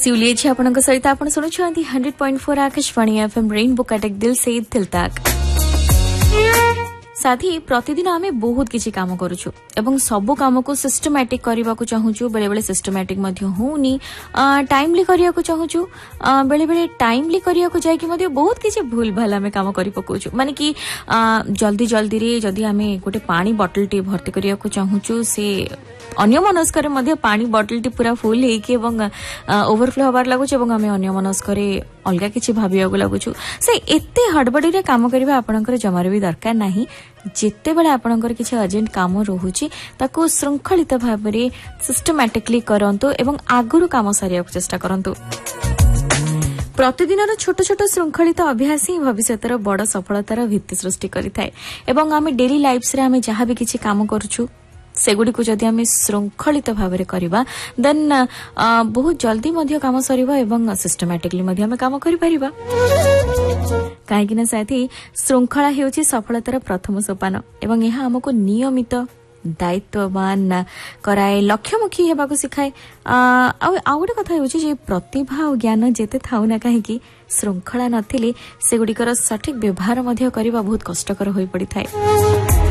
सिउली आपन सहित आप शुणुंट 100.4 आकाशवाणी एफएम रेनबो कटक दिल से दिल तक साथी प्रतिदिन आमे बहुत किछि काम करूछु एवं सब काम को सिस्टमैटिक करबा को चाहूछु बेले बेले सिस्टमैटिक मध्ये होनी टाइमली करिया को चाहूछु बेले बेले टाइमली करिया को जाय कि मध्ये बहुत किछि भूल भाल आमे काम करि पकोछु माने कि जल्दी जल्दी रे जदी आमे गोटे पानी बोतल टी भर्ती करिया को चाहूछु से अन्य मनस्कर मध्ये पानी बोतल टी पूरा फुल हे कि एवं ओवरफ्लो होबार लागुछ एवं आमे अन्य मनस्कर अलगा किछि भाबिया को लागुछु से एते हड़बड़ी रे काम करबा आपनकर जमार भी दरकार नाही जेते बेले आपनकर किछि अर्जेंट काम रहुछि ताको श्रृंखलित भाबरे सिस्टमैटिकली करंतु एवं आगुरु काम सारिया चेष्टा करंतु प्रतिदिन छोट छोट श्रृंखलित अभ्यास ही भविष्यतर बड़ सफलतार भित्ति सृष्टि करिथाय एवं आमे डेली लाइफ्स रे आमे जहां भी किछि काम करूछु सेगुडी को जदि आमे श्रृंखलित भाबरे करबा देन बहुत जल्दी मध्य काम सरीबा एवं सिस्टमैटिकली मध्य आमे काम करि परिबा काहेकि ना साथी श्रृंखला हेउची सफलतार प्रथम सोपान एवं यह हमको नियमित दायित्ववान कराए लक्ष्यमुखी हेबा को सिखाए आ गोटे कथा हेउची जे प्रतिभा और ज्ञान जेते थाउ ना काहेकि श्रृंखला नथिले सेगुडी कर सठिक व्यवहार मध्य करबा बहुत कष्टकर होई पड़िथाय।